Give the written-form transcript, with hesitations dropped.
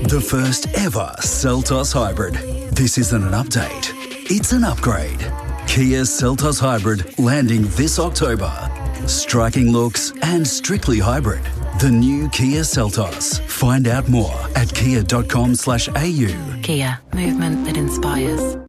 The first ever Seltos Hybrid. This isn't an update, it's an upgrade. Kia Seltos Hybrid landing this October. Striking looks and strictly hybrid. The new Kia Seltos. Find out more at kia.com/au. Kia, movement that inspires.